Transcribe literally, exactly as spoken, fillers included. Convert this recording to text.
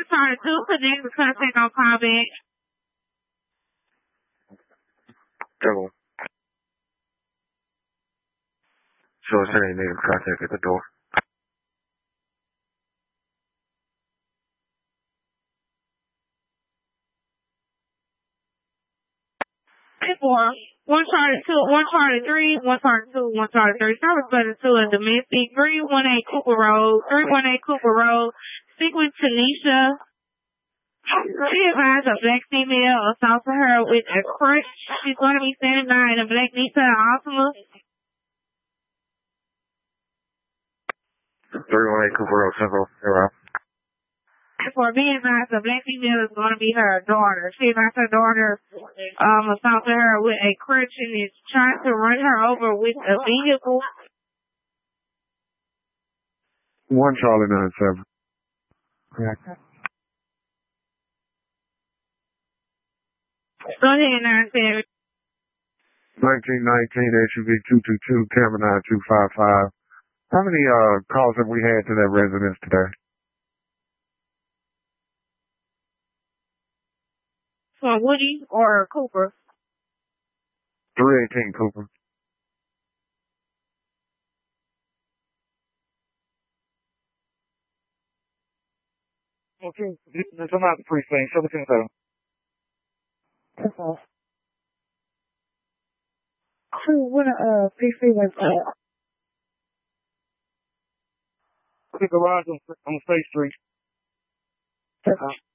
trying to do connect the contact on callback. Double. So it's any negative contact at the door. Four. One charter two, one charter three, one charter two, one charter three. Service button two in domestic. Three one eight Cooper Road. Three one eight Cooper Road. Speak with Tanisha. She advised a black female assaulted her with a crutch. She's going to be standing by in a black Nissan Altima. Three one eight Cooper Road, Central. Zero. For being advised, a black female is going to be her daughter. She advised her daughter um, assaulted her with a crutch and is trying to run her over with a vehicle. One Charlie nine seven. Correct. Go ahead, nine seven. nineteen nineteen S U V two two two, camera nine two five five. How many uh calls have we had to that residence today? For Woody or Cooper? three eighteen Cooper. Okay, there's some out the precinct, seventeen seven. Okay. Crew, what uh, P C was uh? The garage on, on State Street. Okay.